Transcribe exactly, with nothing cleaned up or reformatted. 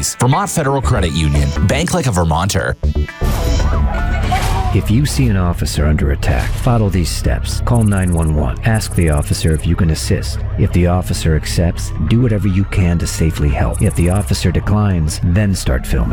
opportunities. Vermont Federal Credit Union. Bank like a Vermonter. If you see an officer under attack, follow these steps. Call nine one one. Ask the officer if you can assist. If the officer accepts, do whatever you can to safely help. If the officer declines, then start filming.